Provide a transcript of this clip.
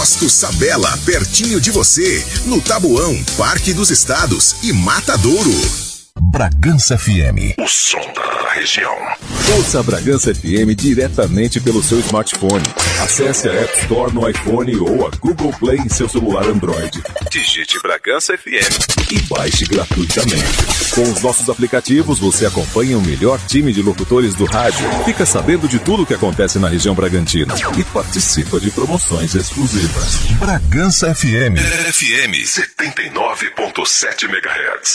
Posto Sabela, pertinho de você, no Tabuão, Parque dos Estados e Matadouro. Bragança FM, o som da região. Ouça a Bragança FM diretamente pelo seu smartphone. Acesse a App Store no iPhone ou a Google Play em seu celular Android. Digite Bragança FM e baixe gratuitamente. Com os nossos aplicativos, você acompanha o melhor time de locutores do rádio, fica sabendo de tudo o que acontece na região Bragantina e participa de promoções exclusivas. Bragança FM. FM 79.7 MHz.